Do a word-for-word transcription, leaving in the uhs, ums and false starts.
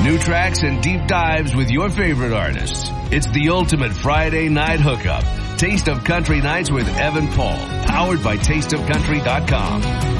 New tracks and deep dives with your favorite artists. It's the ultimate Friday night hookup. Taste of Country Nights with Evan Paul. Powered by taste of country dot com.